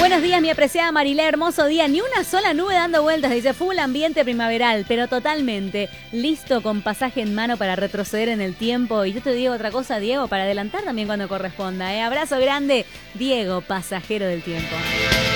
Buenos días, mi apreciada Marilé, hermoso día, ni una sola nube dando vueltas, dice, full ambiente primaveral, pero totalmente listo con pasaje en mano para retroceder en el tiempo. Y yo te digo otra cosa, Diego, para adelantar también cuando corresponda, Abrazo grande, Diego, pasajero del tiempo.